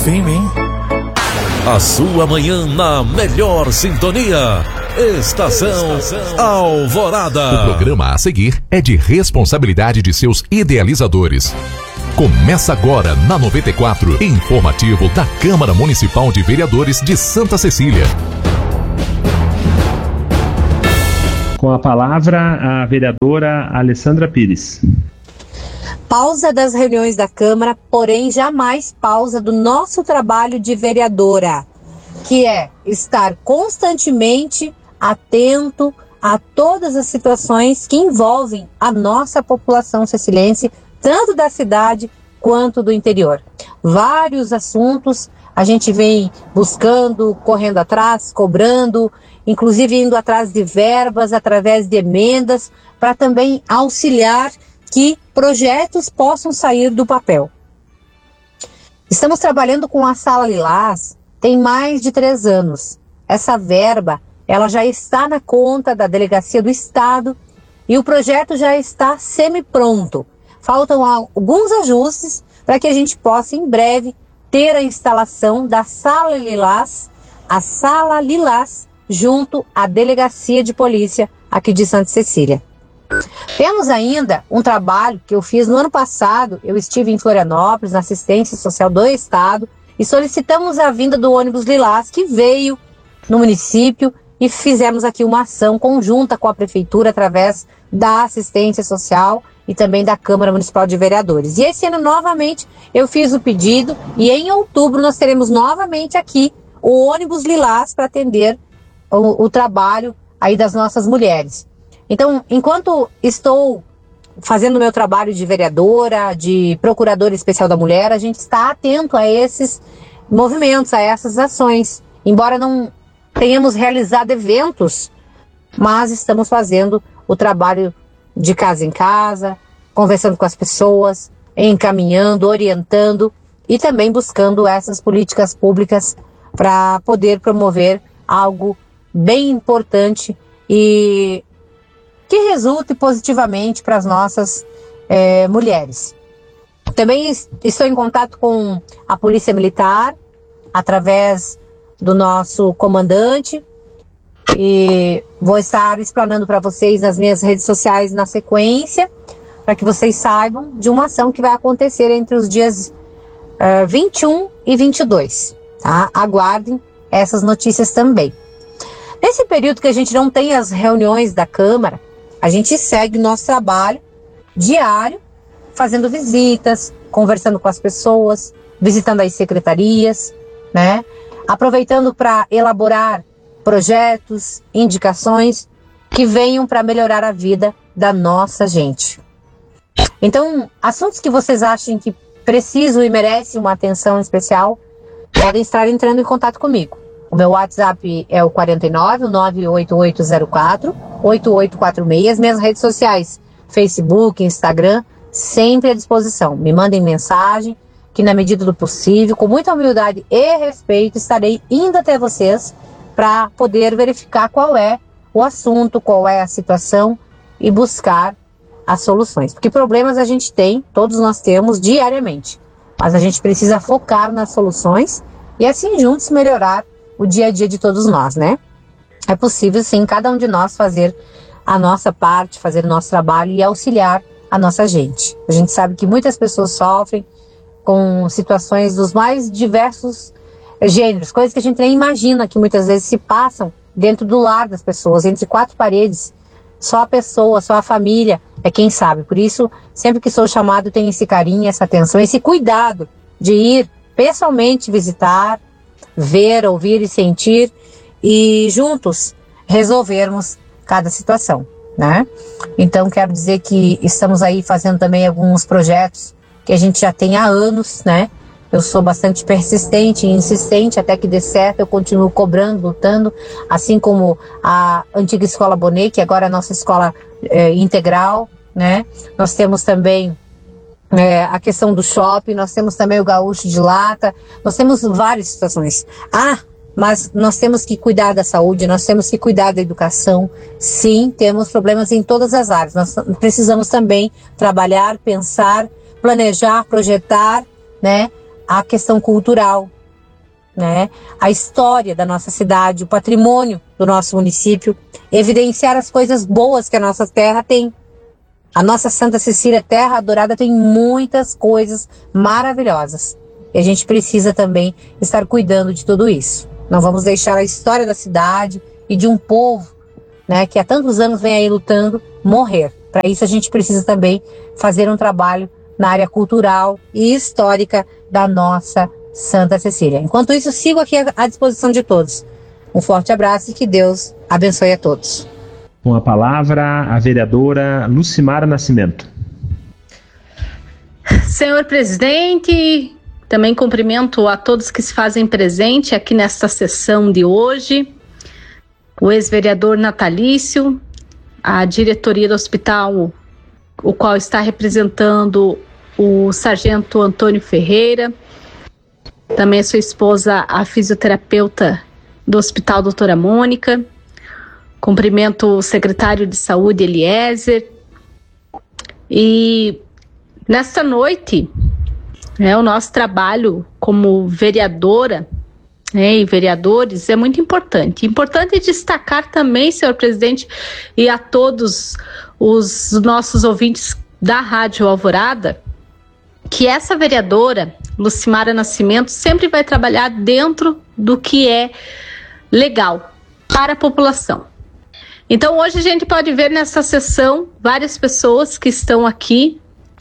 FM, hein? A sua manhã na melhor sintonia. Estação Alvorada. O programa a seguir é de responsabilidade de seus idealizadores. Começa agora na 94, informativo da Câmara Municipal de Vereadores de Santa Cecília. Com a palavra, a vereadora Alessandra Pires. Pausa das reuniões da Câmara, porém jamais pausa do nosso trabalho de vereadora, que é estar constantemente atento a todas as situações que envolvem a nossa população cecilense, tanto da cidade quanto do interior. Vários assuntos a gente vem buscando, correndo atrás, cobrando, inclusive indo atrás de verbas, através de emendas, para também auxiliar que projetos possam sair do papel. Estamos trabalhando com a Sala Lilás tem mais de 3 anos. Essa verba, ela já está na conta da Delegacia do Estado e o projeto já está semi-pronto. Faltam alguns ajustes para que a gente possa, em breve, ter a instalação da Sala Lilás, a Sala Lilás, junto à Delegacia de Polícia aqui de Santa Cecília. Temos ainda um trabalho que eu fiz no ano passado. Eu estive em Florianópolis, na assistência social do Estado, e solicitamos a vinda do ônibus Lilás, que veio no município, e fizemos aqui uma ação conjunta com a Prefeitura, através da assistência social e também da Câmara Municipal de Vereadores. E esse ano, novamente, eu fiz o pedido, e em outubro nós teremos novamente aqui o ônibus Lilás para atender o trabalho aí das nossas mulheres. Então, enquanto estou fazendo o meu trabalho de vereadora, de procuradora especial da mulher, a gente está atento a esses movimentos, a essas ações. Embora não tenhamos realizado eventos, mas estamos fazendo o trabalho de casa em casa, conversando com as pessoas, encaminhando, orientando e também buscando essas políticas públicas para poder promover algo bem importante e que resulte positivamente para as nossas mulheres. Também estou em contato com a Polícia Militar, através do nosso comandante, e vou estar explanando para vocês nas minhas redes sociais na sequência, para que vocês saibam de uma ação que vai acontecer entre os dias 21 e 22. Tá? Aguardem essas notícias também. Nesse período que a gente não tem as reuniões da Câmara, a gente segue nosso trabalho diário, fazendo visitas, conversando com as pessoas, visitando as secretarias, né? Aproveitando para elaborar projetos, indicações que venham para melhorar a vida da nossa gente. Então, assuntos que vocês achem que precisam e merecem uma atenção especial, podem estar entrando em contato comigo. O meu WhatsApp é o 49988048846. As minhas redes sociais, Facebook, Instagram, sempre à disposição. Me mandem mensagem, que na medida do possível, com muita humildade e respeito, estarei indo até vocês para poder verificar qual é o assunto, qual é a situação e buscar as soluções. Porque problemas a gente tem, todos nós temos diariamente, mas a gente precisa focar nas soluções e assim juntos melhorar o dia a dia de todos nós, né? É possível sim, cada um de nós fazer a nossa parte, fazer o nosso trabalho e auxiliar a nossa gente. A gente sabe que muitas pessoas sofrem com situações dos mais diversos gêneros, coisas que a gente nem imagina que muitas vezes se passam dentro do lar das pessoas, entre 4 paredes. Só a pessoa, só a família é quem sabe. Por isso, sempre que sou chamado, tenho esse carinho, essa atenção, esse cuidado de ir pessoalmente visitar, ver, ouvir e sentir e juntos resolvermos cada situação, né? Então quero dizer que estamos aí fazendo também alguns projetos que a gente já tem há anos, né? Eu sou bastante persistente e insistente até que dê certo, eu continuo cobrando, lutando, assim como a antiga Escola Bonet, que agora é a nossa escola integral, né? Nós temos também a questão do shopping, nós temos também o gaúcho de lata, nós temos várias situações. Mas nós temos que cuidar da saúde, nós temos que cuidar da educação. Sim, temos problemas em todas as áreas. Nós precisamos também trabalhar, pensar, planejar, projetar, né, a questão cultural, né, a história da nossa cidade, o patrimônio do nosso município, evidenciar as coisas boas que a nossa terra tem. A nossa Santa Cecília, terra adorada, tem muitas coisas maravilhosas. E a gente precisa também estar cuidando de tudo isso. Não vamos deixar a história da cidade e de um povo, né, que há tantos anos vem aí lutando, morrer. Para isso a gente precisa também fazer um trabalho na área cultural e histórica da nossa Santa Cecília. Enquanto isso, sigo aqui à disposição de todos. Um forte abraço e que Deus abençoe a todos. Com a palavra, a vereadora Lucimara Nascimento. Senhor presidente, também cumprimento a todos que se fazem presente aqui nesta sessão de hoje, o ex-vereador natalício, a diretoria do hospital, o qual está representando o sargento Antônio Ferreira, também a sua esposa, a fisioterapeuta do hospital, doutora Mônica. Cumprimento o secretário de saúde, Eliezer. E nesta noite, o nosso trabalho como vereadora, e vereadores é muito importante. Importante destacar também, senhor presidente, e a todos os nossos ouvintes da Rádio Alvorada, que essa vereadora, Lucimara Nascimento, sempre vai trabalhar dentro do que é legal para a população. Então hoje a gente pode ver nessa sessão várias pessoas que estão aqui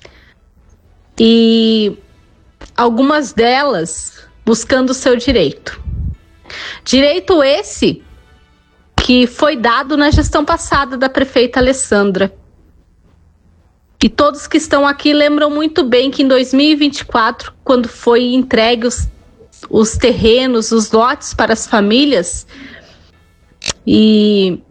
e algumas delas buscando o seu direito. Direito esse que foi dado na gestão passada da prefeita Alessandra. E todos que estão aqui lembram muito bem que em 2024, quando foi entregue os terrenos, os lotes para as famílias, e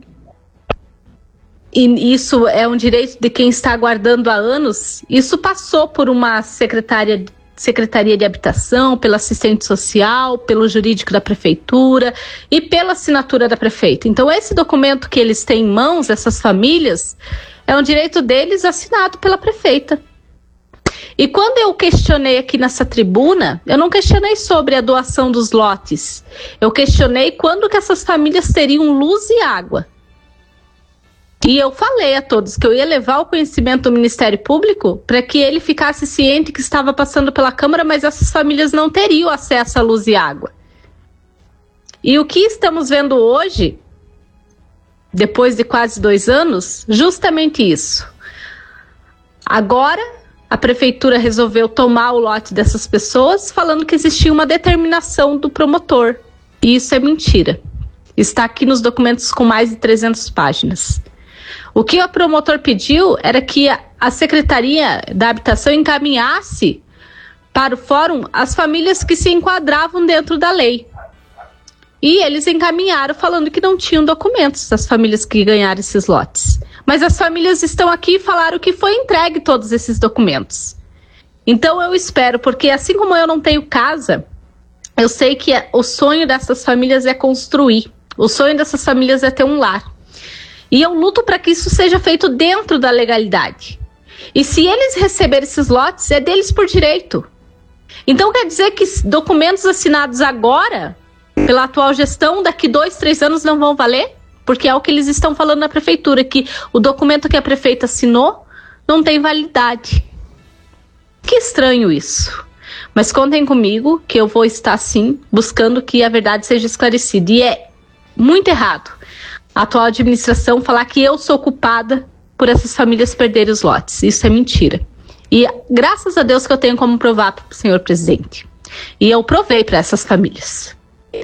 isso é um direito de quem está aguardando há anos, isso passou por uma Secretaria de Habitação, pela assistente social, pelo jurídico da prefeitura e pela assinatura da prefeita. Então esse documento que eles têm em mãos, essas famílias, é um direito deles assinado pela prefeita. E quando eu questionei aqui nessa tribuna, eu não questionei sobre a doação dos lotes. Eu questionei quando que essas famílias teriam luz e água. E eu falei a todos que eu ia levar o conhecimento do Ministério Público para que ele ficasse ciente que estava passando pela Câmara, mas essas famílias não teriam acesso à luz e água. E o que estamos vendo hoje, depois de quase 2 anos, justamente isso. Agora, a prefeitura resolveu tomar o lote dessas pessoas, falando que existia uma determinação do promotor. E isso é mentira. Está aqui nos documentos com mais de 300 páginas. O que o promotor pediu era que a Secretaria da Habitação encaminhasse para o fórum as famílias que se enquadravam dentro da lei. E eles encaminharam falando que não tinham documentos, as famílias que ganharam esses lotes. Mas as famílias estão aqui e falaram que foi entregue todos esses documentos. Então eu espero, porque assim como eu não tenho casa, eu sei que o sonho dessas famílias é construir. O sonho dessas famílias é ter um lar. E eu luto para que isso seja feito dentro da legalidade. E se eles receberem esses lotes, é deles por direito. Então quer dizer que documentos assinados agora, pela atual gestão, daqui 2, 3 anos não vão valer? Porque é o que eles estão falando na prefeitura, que o documento que a prefeita assinou não tem validade. Que estranho isso. Mas contem comigo que eu vou estar, sim, buscando que a verdade seja esclarecida. E é muito errado a atual administração falar que eu sou culpada por essas famílias perderem os lotes. Isso é mentira. E graças a Deus que eu tenho como provar para o senhor presidente. E eu provei para essas famílias.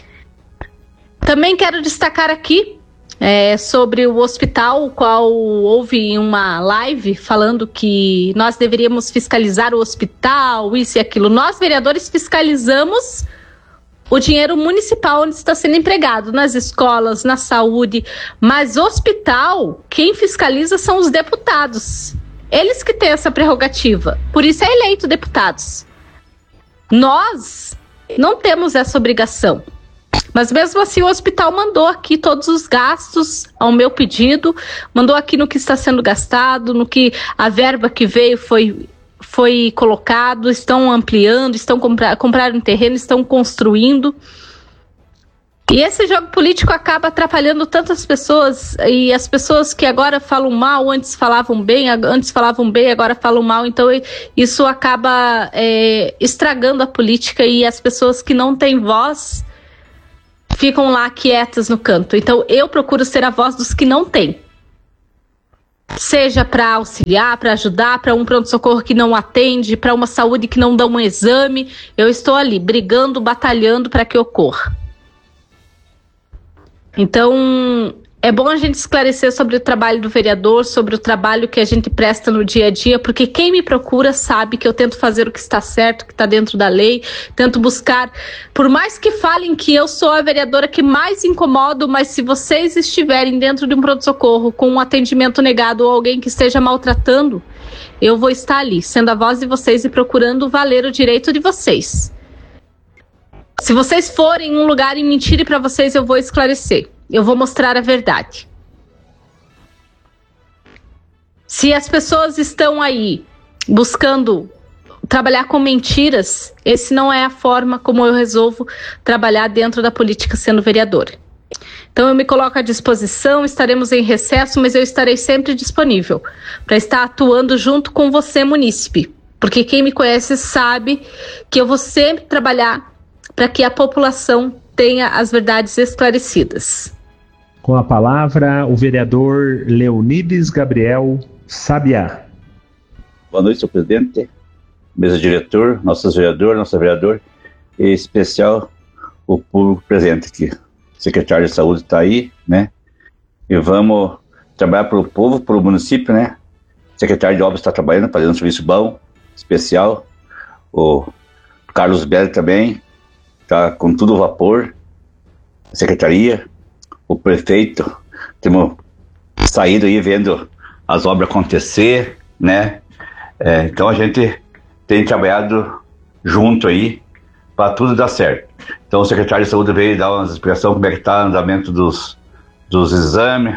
Também quero destacar aqui sobre o hospital, o qual houve uma live falando que nós deveríamos fiscalizar o hospital, isso e aquilo. Nós, vereadores, fiscalizamos o dinheiro municipal onde está sendo empregado, nas escolas, na saúde, mas hospital, quem fiscaliza são os deputados. Eles que têm essa prerrogativa, por isso é eleito deputados. Nós não temos essa obrigação. Mas mesmo assim o hospital mandou aqui todos os gastos ao meu pedido, mandou aqui no que está sendo gastado, no que a verba que veio foi colocado, estão ampliando, estão compraram um terreno, estão construindo. E esse jogo político acaba atrapalhando tantas pessoas, e as pessoas que agora falam mal, antes falavam bem, agora falam mal, então isso acaba estragando a política, e as pessoas que não têm voz ficam lá quietas no canto. Então eu procuro ser a voz dos que não têm. Seja para auxiliar, para ajudar, para um pronto-socorro que não atende, para uma saúde que não dá um exame, eu estou ali brigando, batalhando para que ocorra. Então, é bom a gente esclarecer sobre o trabalho do vereador, sobre o trabalho que a gente presta no dia a dia, porque quem me procura sabe que eu tento fazer o que está certo, que está dentro da lei, tento buscar, por mais que falem que eu sou a vereadora que mais incomodo, mas se vocês estiverem dentro de um pronto-socorro com um atendimento negado ou alguém que esteja maltratando, eu vou estar ali, sendo a voz de vocês e procurando valer o direito de vocês. Se vocês forem em um lugar e mentirem para vocês, eu vou esclarecer. Eu vou mostrar a verdade. Se as pessoas estão aí buscando trabalhar com mentiras, esse não é a forma como eu resolvo trabalhar dentro da política sendo vereadora. Então eu me coloco à disposição, estaremos em recesso, mas eu estarei sempre disponível para estar atuando junto com você, munícipe. Porque quem me conhece sabe que eu vou sempre trabalhar para que a população tenha as verdades esclarecidas. Com a palavra, o vereador Leonides Gabriel Sabiá. Boa noite, senhor presidente, mesa diretor, nosso vereador, e em especial o público presente aqui. O secretário de saúde está aí, né? E vamos trabalhar para o povo, para o município, né? O secretário de obras está trabalhando, fazendo um serviço bom, especial. O Carlos Belli também está com tudo vapor, a secretaria, o prefeito, temos saído aí vendo as obras acontecer, né? Então a gente tem trabalhado junto aí para tudo dar certo. Então o secretário de saúde veio dar uma explicação como é que está o andamento dos exames,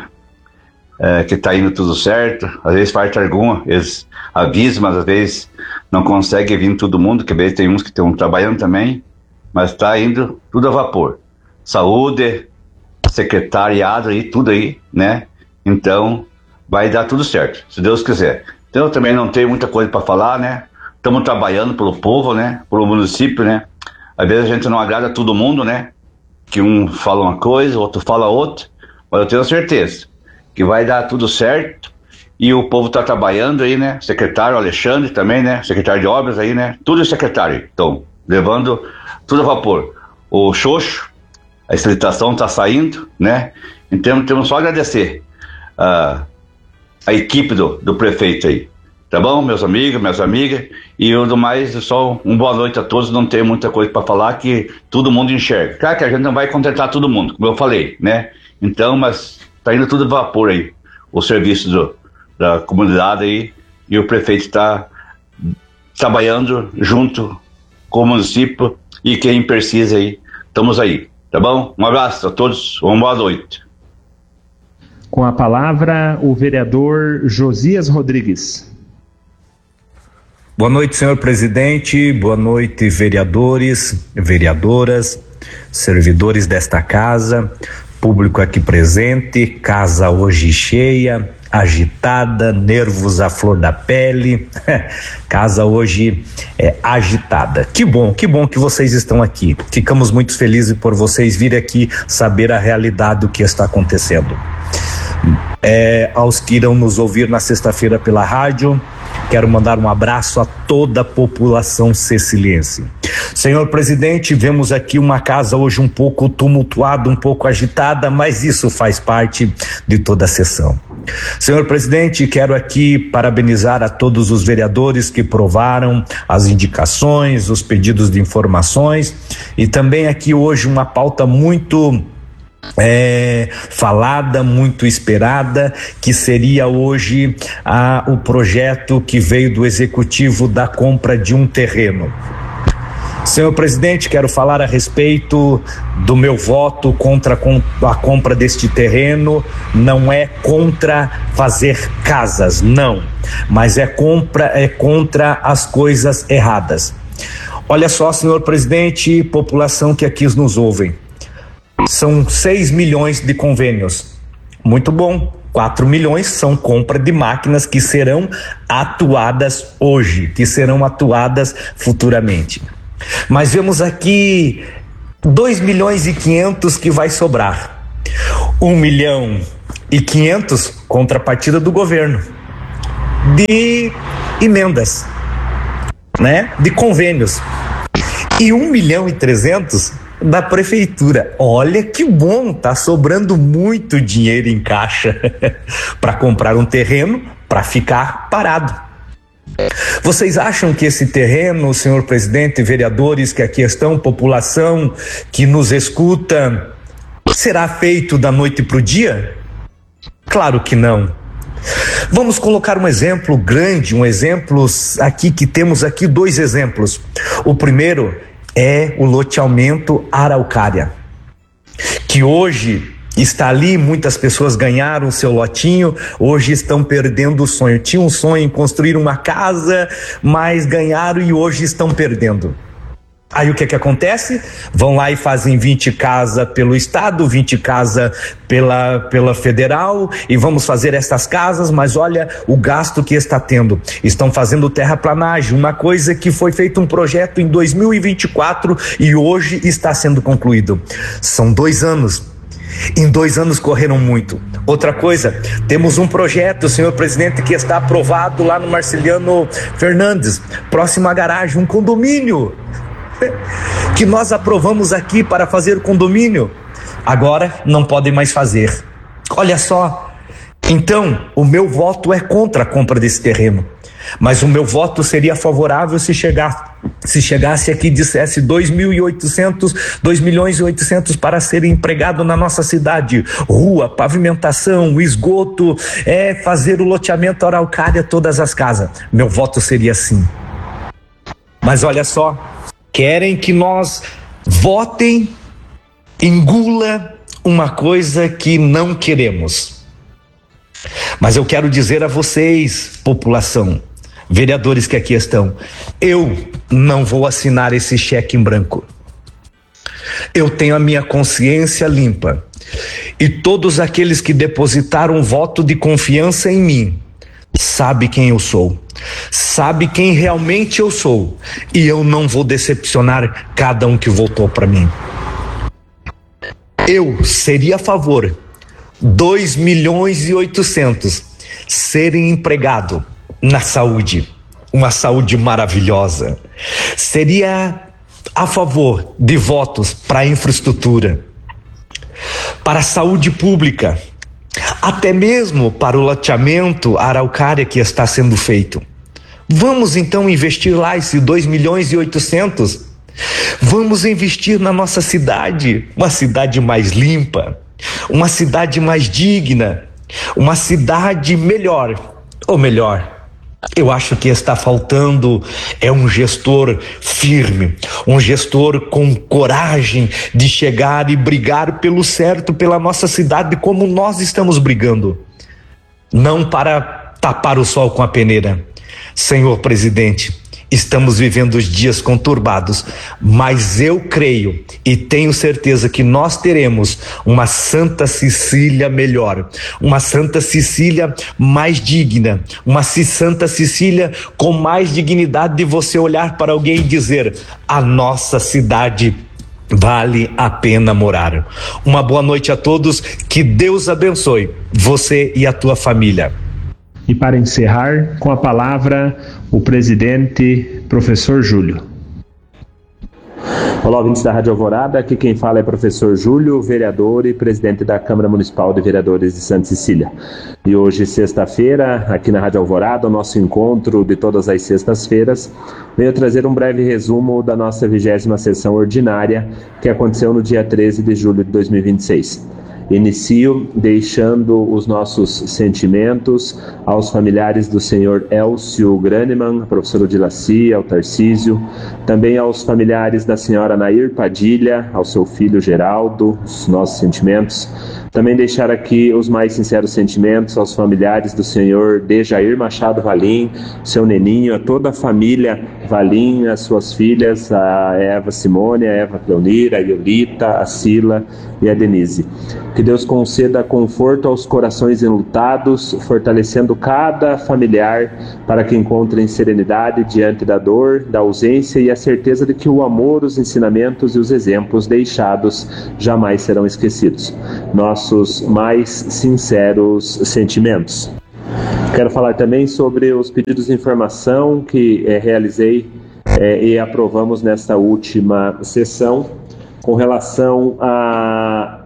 que está indo tudo certo. Às vezes falta alguma, eles avisam, mas às vezes não consegue vir todo mundo, que às vezes tem uns que estão trabalhando também, mas está indo tudo a vapor. Saúde, secretariado aí, tudo aí, né? Então, vai dar tudo certo, se Deus quiser. Então, eu também não tenho muita coisa para falar, né? Estamos trabalhando pelo povo, né? Pelo município, né? Às vezes a gente não agrada todo mundo, né? Que um fala uma coisa, o outro fala outra, mas eu tenho certeza que vai dar tudo certo e o povo está trabalhando aí, né? Secretário Alexandre também, né? Secretário de obras aí, né? Tudo secretário, então, levando tudo a vapor. O Xoxo, a licitação está saindo, né? Então temos só a agradecer a equipe do prefeito aí, tá bom, meus amigos, minhas amigas, e o do mais, só uma boa noite a todos. Não tenho muita coisa para falar, que todo mundo enxerga. Claro que a gente não vai contratar todo mundo, como eu falei, né? Então, mas tá indo tudo a vapor aí, o serviço da comunidade aí, e o prefeito está trabalhando junto com o município, e quem precisa aí, estamos aí. Tá bom? Um abraço a todos, uma boa noite. Com a palavra, o vereador Josias Rodrigues. Boa noite, senhor presidente, boa noite, vereadores, vereadoras, servidores desta casa, público aqui presente, casa hoje cheia, agitada, nervos à flor da pele, casa hoje agitada. Que bom que vocês estão aqui. Ficamos muito felizes por vocês virem aqui saber a realidade do que está acontecendo. Aos que irão nos ouvir na sexta-feira pela rádio, quero mandar um abraço a toda a população ceciliense. Senhor presidente, vemos aqui uma casa hoje um pouco tumultuada, um pouco agitada, mas isso faz parte de toda a sessão. Senhor presidente, quero aqui parabenizar a todos os vereadores que provaram as indicações, os pedidos de informações, e também aqui hoje uma pauta muito falada, muito esperada, que seria hoje o projeto que veio do executivo da compra de um terreno. Senhor presidente, quero falar a respeito do meu voto contra a compra deste terreno. Não é contra fazer casas, não, mas é contra as coisas erradas. Olha só, senhor presidente, população que aqui nos ouvem, São 6 milhões de convênios. Muito bom. 4 milhões são compra de máquinas que serão atuadas hoje, que serão atuadas futuramente. Mas vemos aqui 2 milhões e 500 que vai sobrar. 1 milhão e 500 contrapartida do governo de emendas, né? De convênios. E 1 milhão e 300 da prefeitura. Olha que bom, tá sobrando muito dinheiro em caixa para comprar um terreno para ficar parado. Vocês acham que esse terreno, senhor presidente, vereadores que aqui estão, população que nos escuta, será feito da noite para o dia? Claro que não. Vamos colocar um exemplo grande, um exemplo aqui que temos aqui 2 exemplos. O primeiro é o loteamento Araucária, que hoje está ali, muitas pessoas ganharam o seu lotinho, hoje estão perdendo o sonho. Tinham um sonho em construir uma casa, mas ganharam e hoje estão perdendo. Aí o que acontece? Vão lá e fazem 20 casas pelo estado, 20 casas pela federal, e vamos fazer essas casas, mas olha o gasto que está tendo. Estão fazendo terraplanagem, uma coisa que foi feito um projeto em 2024 e hoje está sendo concluído. São 2 anos. Em 2 anos correram muito. Outra coisa, temos um projeto, senhor presidente, que está aprovado lá no Marceliano Fernandes, próximo à garagem, um condomínio que nós aprovamos aqui para fazer o condomínio, agora não podem mais fazer. Olha só, então o meu voto é contra a compra desse terreno, mas o meu voto seria favorável se chegasse aqui e dissesse 2 milhões e 800 para ser empregado na nossa cidade, rua, pavimentação, esgoto, fazer o loteamento Araucária, todas as casas. Meu voto seria sim. Mas olha só, querem que nós votem, engula uma coisa que não queremos. Mas eu quero dizer a vocês, população, vereadores que aqui estão, eu não vou assinar esse cheque em branco. Eu tenho a minha consciência limpa. E todos aqueles que depositaram voto de confiança em mim, sabe quem eu sou, sabe quem realmente eu sou, e eu não vou decepcionar cada um que votou para mim. Eu seria a favor 2 milhões e 800 serem empregados na saúde, uma saúde maravilhosa. Seria a favor de votos para a infraestrutura, para a saúde pública, até mesmo para o loteamento Araucária que está sendo feito. Vamos então investir lá esse 2 milhões e 800. Vamos investir na nossa cidade, uma cidade mais limpa, uma cidade mais digna, uma cidade melhor, ou melhor, eu acho que está faltando um gestor firme, um gestor com coragem de chegar e brigar pelo certo, pela nossa cidade, como nós estamos brigando. Não para tapar o sol com a peneira. Senhor presidente, estamos vivendo os dias conturbados, mas eu creio e tenho certeza que nós teremos uma Santa Cecília melhor, uma Santa Cecília mais digna, uma Santa Cecília com mais dignidade de você olhar para alguém e dizer: a nossa cidade vale a pena morar. Uma boa noite a todos, que Deus abençoe você e a tua família. E para encerrar, com a palavra, o presidente, professor Júlio. Olá, ouvintes da Rádio Alvorada, aqui quem fala é professor Júlio, vereador e presidente da Câmara Municipal de Vereadores de Santa Cecília. E hoje, sexta-feira, aqui na Rádio Alvorada, o nosso encontro de todas as sextas-feiras, veio trazer um breve resumo da nossa 20ª sessão ordinária, que aconteceu no dia 13 de julho de 2026. Inicio deixando os nossos sentimentos aos familiares do senhor Elcio Graneman, a professora Odilaci, ao Tarcísio, também aos familiares da senhora Nair Padilha, ao seu filho Geraldo, os nossos sentimentos. Também deixar aqui os mais sinceros sentimentos aos familiares do senhor Dejair Machado Valim, seu neninho, a toda a família Valim, as suas filhas, a Eva Simone, a Eva Cleonira, a Yolita, a Sila e a Denise. Que Deus conceda conforto aos corações enlutados, fortalecendo cada familiar para que encontrem serenidade diante da dor, da ausência e a certeza de que o amor, os ensinamentos e os exemplos deixados jamais serão esquecidos. Nossos mais sinceros sentimentos. Quero falar também sobre os pedidos de informação que realizei e aprovamos nesta última sessão com relação a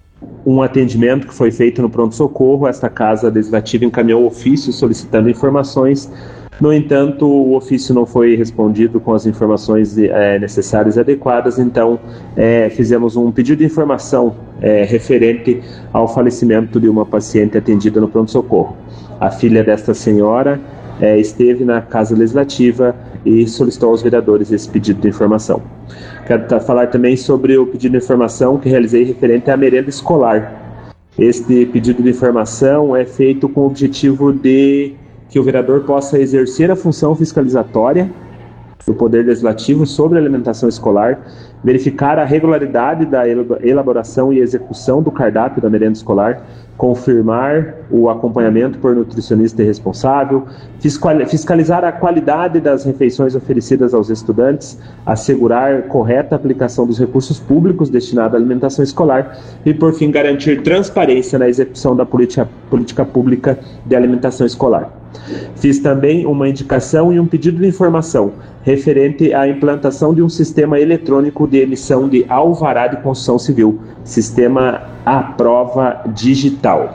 um atendimento que foi feito no pronto-socorro. Esta Casa Legislativa encaminhou ofício solicitando informações. No entanto, o ofício não foi respondido com as informações necessárias e adequadas, então fizemos um pedido de informação referente ao falecimento de uma paciente atendida no pronto-socorro. A filha desta senhora esteve na Casa Legislativa e solicitou aos vereadores esse pedido de informação. Quero falar também sobre o pedido de informação que realizei referente à merenda escolar. Este pedido de informação é feito com o objetivo de que o vereador possa exercer a função fiscalizatória do Poder Legislativo sobre a alimentação escolar, verificar a regularidade da elaboração e execução do cardápio da merenda escolar, confirmar o acompanhamento por nutricionista responsável, fiscalizar a qualidade das refeições oferecidas aos estudantes, assegurar correta aplicação dos recursos públicos destinados à alimentação escolar e, por fim, garantir transparência na execução da política pública de alimentação escolar. Fiz também uma indicação e um pedido de informação referente à implantação de um sistema eletrônico de emissão de alvará de construção civil, sistema à prova digital.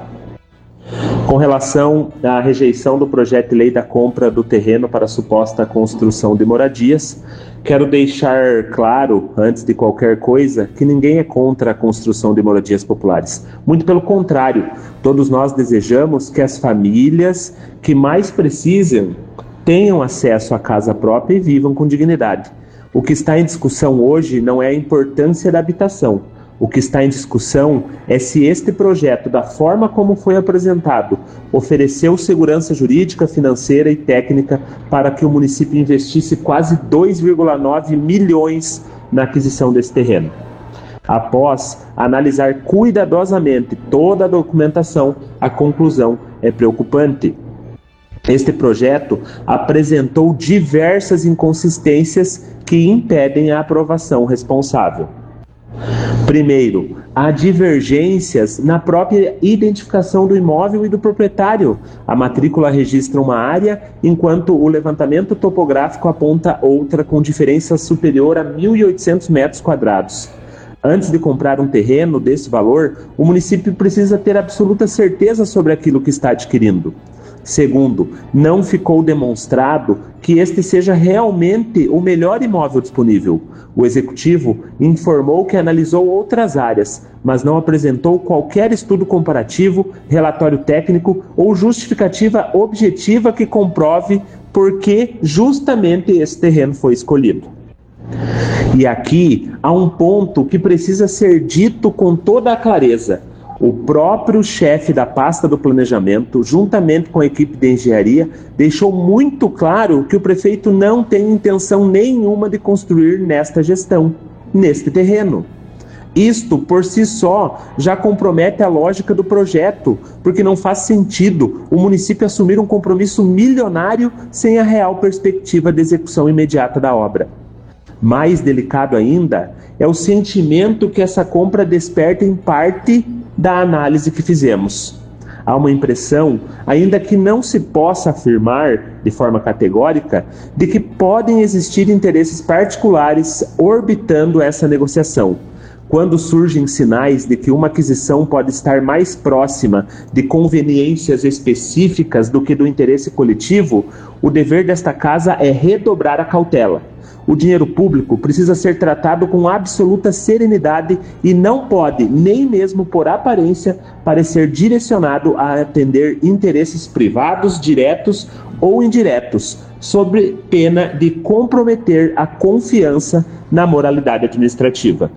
Com relação à rejeição do projeto de lei da compra do terreno para a suposta construção de moradias, quero deixar claro, antes de qualquer coisa, que ninguém é contra a construção de moradias populares. Muito pelo contrário, todos nós desejamos que as famílias que mais precisam tenham acesso à casa própria e vivam com dignidade. O que está em discussão hoje não é a importância da habitação. O que está em discussão é se este projeto, da forma como foi apresentado, ofereceu segurança jurídica, financeira e técnica para que o município investisse quase 2,9 milhões na aquisição desse terreno. Após analisar cuidadosamente toda a documentação, a conclusão é preocupante. Este projeto apresentou diversas inconsistências que impedem a aprovação responsável. Primeiro, há divergências na própria identificação do imóvel e do proprietário. A matrícula registra uma área, enquanto o levantamento topográfico aponta outra com diferença superior a 1.800 metros quadrados. Antes de comprar um terreno desse valor, o município precisa ter absoluta certeza sobre aquilo que está adquirindo. Segundo, não ficou demonstrado que este seja realmente o melhor imóvel disponível. O executivo informou que analisou outras áreas, mas não apresentou qualquer estudo comparativo, relatório técnico ou justificativa objetiva que comprove por que justamente esse terreno foi escolhido. E aqui há um ponto que precisa ser dito com toda a clareza. O próprio chefe da pasta do planejamento, juntamente com a equipe de engenharia, deixou muito claro que o prefeito não tem intenção nenhuma de construir nesta gestão, neste terreno. Isto, por si só, já compromete a lógica do projeto, porque não faz sentido o município assumir um compromisso milionário sem a real perspectiva de execução imediata da obra. Mais delicado ainda é o sentimento que essa compra desperta em parte da análise que fizemos. Há uma impressão, ainda que não se possa afirmar de forma categórica, de que podem existir interesses particulares orbitando essa negociação. Quando surgem sinais de que uma aquisição pode estar mais próxima de conveniências específicas do que do interesse coletivo, o dever desta casa é redobrar a cautela. O dinheiro público precisa ser tratado com absoluta serenidade e não pode, nem mesmo por aparência, parecer direcionado a atender interesses privados, diretos ou indiretos, sob pena de comprometer a confiança na moralidade administrativa.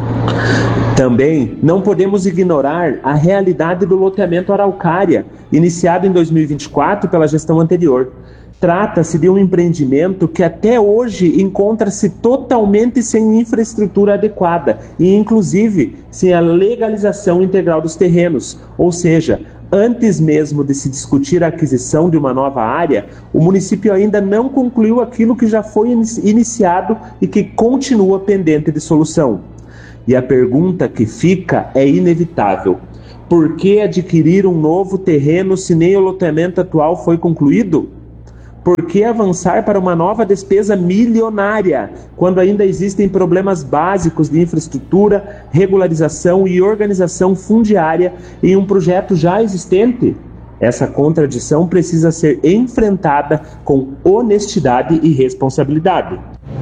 Também não podemos ignorar a realidade do loteamento Araucária, iniciado em 2024 pela gestão anterior. Trata-se de um empreendimento que até hoje encontra-se totalmente sem infraestrutura adequada e, inclusive, sem a legalização integral dos terrenos. Ou seja, antes mesmo de se discutir a aquisição de uma nova área, o município ainda não concluiu aquilo que já foi iniciado e que continua pendente de solução. E a pergunta que fica é inevitável. Por que adquirir um novo terreno se nem o loteamento atual foi concluído? Por que avançar para uma nova despesa milionária, quando ainda existem problemas básicos de infraestrutura, regularização e organização fundiária em um projeto já existente? Essa contradição precisa ser enfrentada com honestidade e responsabilidade.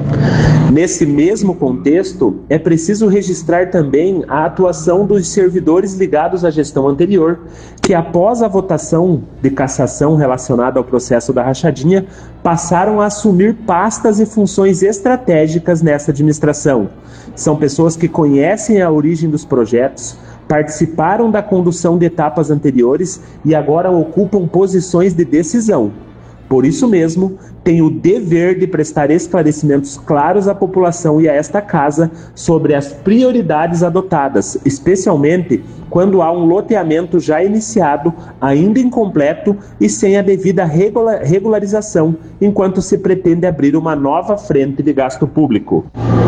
Nesse mesmo contexto, é preciso registrar também a atuação dos servidores ligados à gestão anterior, que após a votação de cassação relacionada ao processo da rachadinha, passaram a assumir pastas e funções estratégicas nessa administração. São pessoas que conhecem a origem dos projetos, participaram da condução de etapas anteriores e agora ocupam posições de decisão. Por isso mesmo, tem o dever de prestar esclarecimentos claros à população e a esta casa sobre as prioridades adotadas, especialmente quando há um loteamento já iniciado, ainda incompleto e sem a devida regularização, enquanto se pretende abrir uma nova frente de gasto público.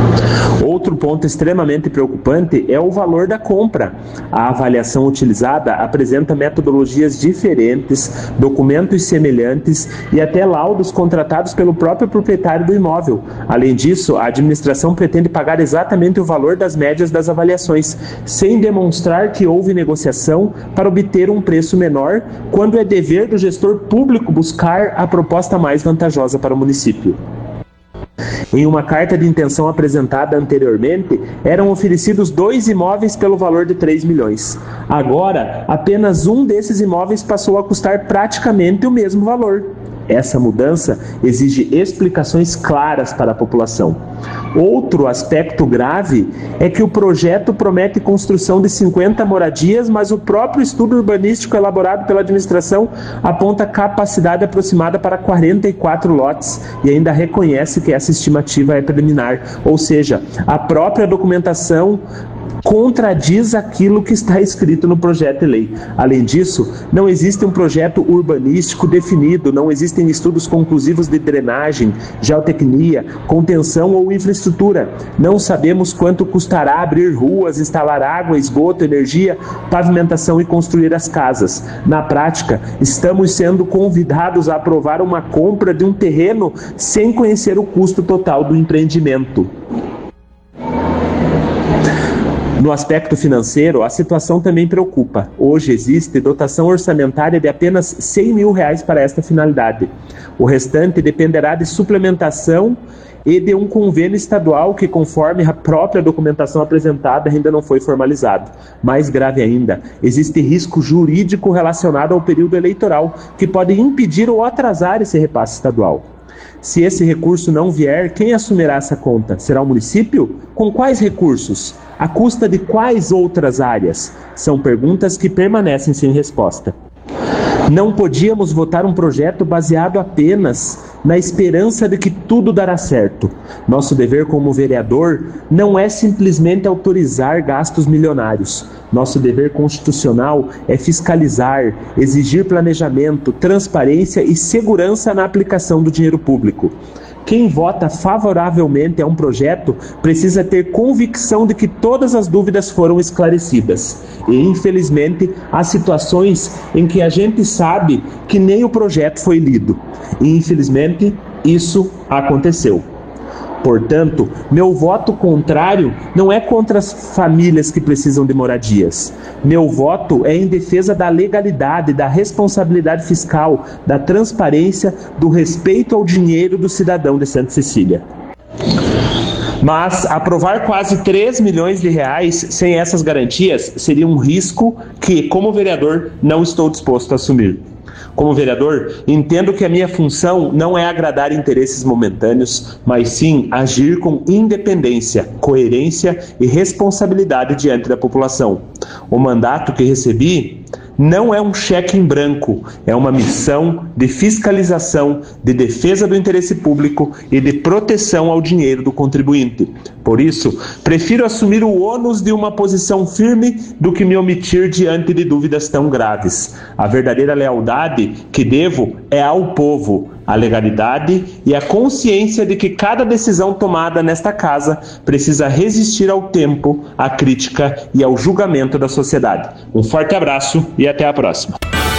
Outro ponto extremamente preocupante é o valor da compra. A avaliação utilizada apresenta metodologias diferentes, documentos semelhantes e até laudos contratados pelo próprio proprietário do imóvel. Além disso, a administração pretende pagar exatamente o valor das médias das avaliações, sem demonstrar que houve negociação para obter um preço menor, quando é dever do gestor público buscar a proposta mais vantajosa para o município. Em uma carta de intenção apresentada anteriormente, eram oferecidos 2 imóveis pelo valor de 3 milhões. Agora, apenas um desses imóveis passou a custar praticamente o mesmo valor. Essa mudança exige explicações claras para a população. Outro aspecto grave é que o projeto promete construção de 50 moradias, mas o próprio estudo urbanístico elaborado pela administração aponta capacidade aproximada para 44 lotes e ainda reconhece que essa estimativa é preliminar, ou seja, a própria documentação contradiz aquilo que está escrito no projeto de lei. Além disso, não existe um projeto urbanístico definido, não existem estudos conclusivos de drenagem, geotecnia, contenção ou infraestrutura. Não sabemos quanto custará abrir ruas, instalar água, esgoto, energia, pavimentação e construir as casas. Na prática, estamos sendo convidados a aprovar uma compra de um terreno sem conhecer o custo total do empreendimento. No aspecto financeiro, a situação também preocupa. Hoje existe dotação orçamentária de apenas R$100 mil para esta finalidade. O restante dependerá de suplementação e de um convênio estadual que, conforme a própria documentação apresentada, ainda não foi formalizado. Mais grave ainda, existe risco jurídico relacionado ao período eleitoral, que pode impedir ou atrasar esse repasse estadual. Se esse recurso não vier, quem assumirá essa conta? Será o município? Com quais recursos? À custa de quais outras áreas? São perguntas que permanecem sem resposta. Não podíamos votar um projeto baseado apenas na esperança de que tudo dará certo. Nosso dever como vereador não é simplesmente autorizar gastos milionários. Nosso dever constitucional é fiscalizar, exigir planejamento, transparência e segurança na aplicação do dinheiro público. Quem vota favoravelmente a um projeto precisa ter convicção de que todas as dúvidas foram esclarecidas. E, infelizmente, há situações em que a gente sabe que nem o projeto foi lido. E, infelizmente, isso aconteceu. Portanto, meu voto contrário não é contra as famílias que precisam de moradias. Meu voto é em defesa da legalidade, da responsabilidade fiscal, da transparência, do respeito ao dinheiro do cidadão de Santa Cecília. Mas aprovar quase 3 milhões de reais sem essas garantias seria um risco que, como vereador, não estou disposto a assumir. Como vereador, entendo que a minha função não é agradar interesses momentâneos, mas sim agir com independência, coerência e responsabilidade diante da população. O mandato que recebi não é um cheque em branco, é uma missão de fiscalização, de defesa do interesse público e de proteção ao dinheiro do contribuinte. Por isso, prefiro assumir o ônus de uma posição firme do que me omitir diante de dúvidas tão graves. A verdadeira lealdade que devo é ao povo, a legalidade e a consciência de que cada decisão tomada nesta casa precisa resistir ao tempo, à crítica e ao julgamento da sociedade. Um forte abraço e até a próxima.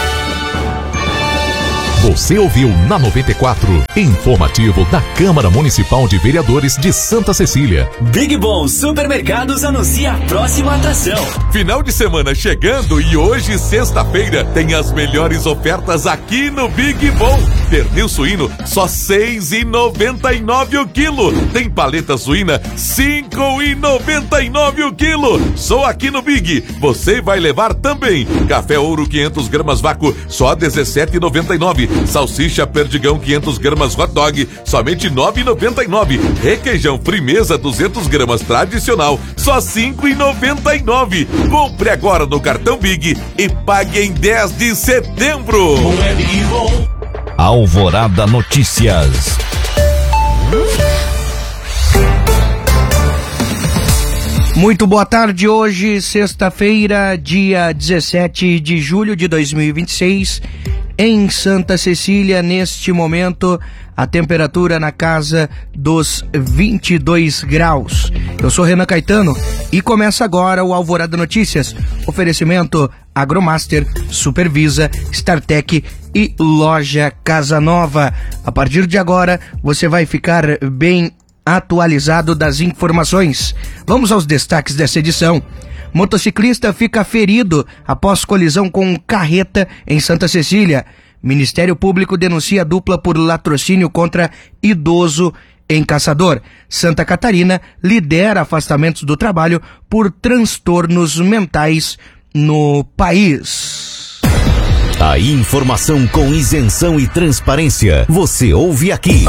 Você ouviu na 94, informativo da Câmara Municipal de Vereadores de Santa Cecília. Big Bom Supermercados anuncia a próxima atração. Final de semana chegando e hoje, sexta-feira, tem as melhores ofertas aqui no Big Bom. Pernil suíno, só R$ 6,99 o quilo. Tem paleta suína, R$ 5,99 o quilo. Só aqui no Big. Você vai levar também. Café Ouro 500 gramas vácuo, só R$ 17,99. Salsicha Perdigão 500 gramas hot dog, somente R$ 9,99. Requeijão Frimeza 200 gramas tradicional, só R$ 5,99. Compre agora no cartão Big e pague em 10 de setembro. Alvorada Notícias. Muito boa tarde, hoje, sexta-feira, dia 17 de julho de 2026, em Santa Cecília. Neste momento, a temperatura na casa dos 22 graus. Eu sou Renan Caetano e começa agora o Alvorada Notícias. Oferecimento Agromaster, Supervisa, StarTech e Loja Casa Nova. A partir de agora, você vai ficar bem atualizado das informações. Vamos aos destaques dessa edição. Motociclista fica ferido após colisão com carreta em Santa Cecília. Ministério Público denuncia dupla por latrocínio contra idoso em Caçador. Santa Catarina lidera afastamentos do trabalho por transtornos mentais no país. A informação com isenção e transparência, você ouve aqui.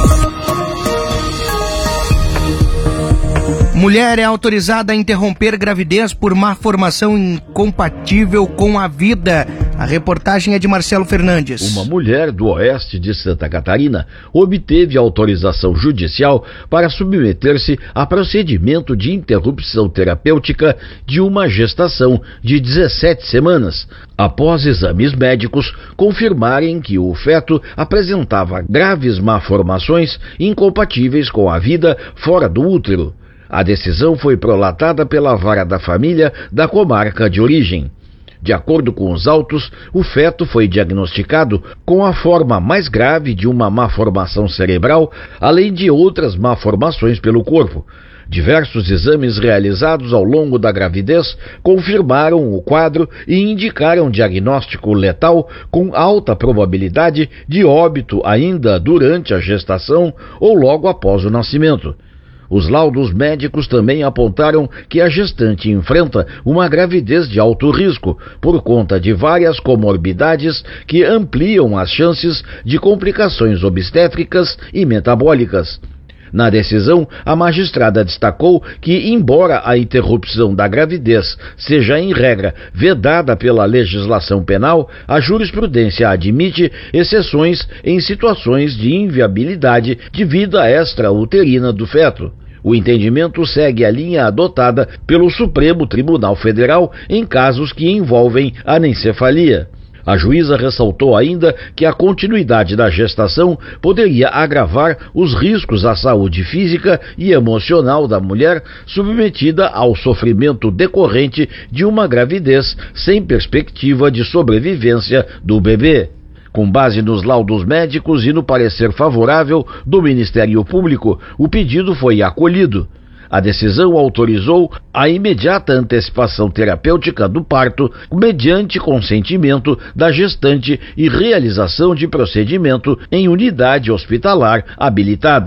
Mulher é autorizada a interromper gravidez por má formação incompatível com a vida. A reportagem é de Marcelo Fernandes. Uma mulher do oeste de Santa Catarina obteve autorização judicial para submeter-se a procedimento de interrupção terapêutica de uma gestação de 17 semanas, após exames médicos confirmarem que o feto apresentava graves malformações incompatíveis com a vida fora do útero. A decisão foi prolatada pela Vara da Família da comarca de origem. De acordo com os autos, o feto foi diagnosticado com a forma mais grave de uma malformação cerebral, além de outras malformações pelo corpo. Diversos exames realizados ao longo da gravidez confirmaram o quadro e indicaram diagnóstico letal com alta probabilidade de óbito ainda durante a gestação ou logo após o nascimento. Os laudos médicos também apontaram que a gestante enfrenta uma gravidez de alto risco por conta de várias comorbidades que ampliam as chances de complicações obstétricas e metabólicas. Na decisão, a magistrada destacou que, embora a interrupção da gravidez seja, em regra, vedada pela legislação penal, a jurisprudência admite exceções em situações de inviabilidade de vida extrauterina do feto. O entendimento segue a linha adotada pelo Supremo Tribunal Federal em casos que envolvem anencefalia. A juíza ressaltou ainda que a continuidade da gestação poderia agravar os riscos à saúde física e emocional da mulher submetida ao sofrimento decorrente de uma gravidez sem perspectiva de sobrevivência do bebê. Com base nos laudos médicos e no parecer favorável do Ministério Público, o pedido foi acolhido. A decisão autorizou a imediata antecipação terapêutica do parto mediante consentimento da gestante e realização de procedimento em unidade hospitalar habilitada.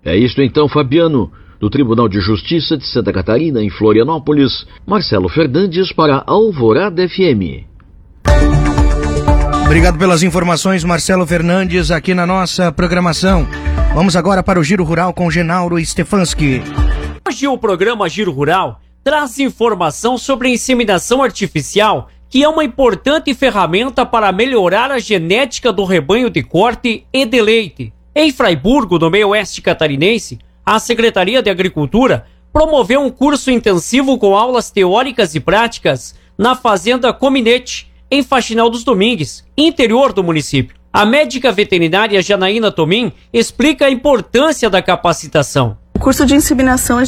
É isto então, Fabiano. Do Tribunal de Justiça de Santa Catarina, em Florianópolis, Marcelo Fernandes para Alvorada FM. Obrigado pelas informações, Marcelo Fernandes, aqui na nossa programação. Vamos agora para o Giro Rural com Genauro Stefanski. Hoje o programa Giro Rural traz informação sobre a inseminação artificial, que é uma importante ferramenta para melhorar a genética do rebanho de corte e de leite. Em Fraiburgo, no meio oeste catarinense, a Secretaria de Agricultura promoveu um curso intensivo com aulas teóricas e práticas na Fazenda Cominete, em Faxinal dos Domingues, interior do município. A médica veterinária Janaína Tomim explica a importância da capacitação. O curso de inseminação,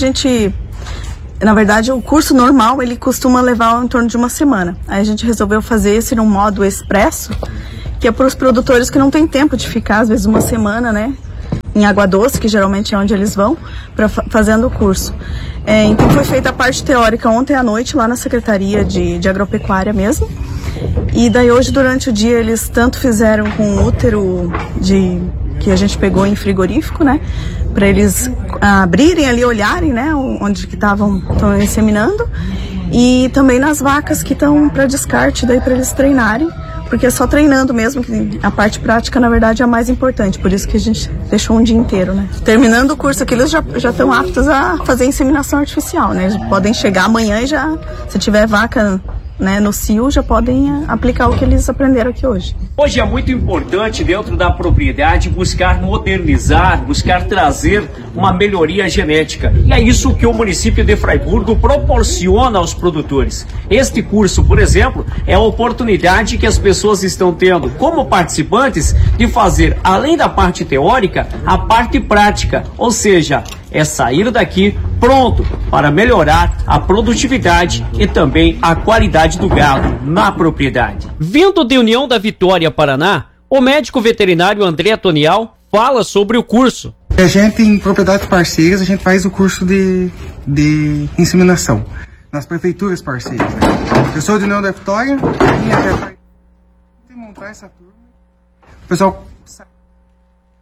na verdade, o curso normal, ele costuma levar em torno de uma semana. Aí a gente resolveu fazer esse num modo expresso, que é para os produtores que não têm tempo de ficar, às vezes, uma semana, né? Em Água Doce, que geralmente é onde eles vão, fazendo o curso. Então foi feita a parte teórica ontem à noite, lá na Secretaria de Agropecuária mesmo. E daí hoje, durante o dia, eles tanto fizeram com o útero que a gente pegou em frigorífico, né? Para eles abrirem ali, olharem, né? Onde que estão inseminando. E também nas vacas que estão para descarte, daí para eles treinarem. Porque é só treinando mesmo, que a parte prática, na verdade, é a mais importante. Por isso que a gente deixou um dia inteiro, né? Terminando o curso aqui, eles já estão aptos a fazer inseminação artificial, né? Eles podem chegar amanhã e já, se tiver vaca, né, no cio, já podem aplicar o que eles aprenderam aqui hoje. Hoje é muito importante, dentro da propriedade, buscar modernizar, buscar trazer uma melhoria genética. E é isso que o município de Fraiburgo proporciona aos produtores. Este curso, por exemplo, é a oportunidade que as pessoas estão tendo como participantes de fazer, além da parte teórica, a parte prática. Ou seja, é sair daqui pronto para melhorar a produtividade e também a qualidade do gado na propriedade. Vindo de União da Vitória, Paraná, o médico veterinário André Tonial fala sobre o curso. A gente, em propriedades parceiras, a gente faz o curso de inseminação nas prefeituras parceiras. Né? Eu sou de União da Vitória, vim até montar essa turma. O pessoal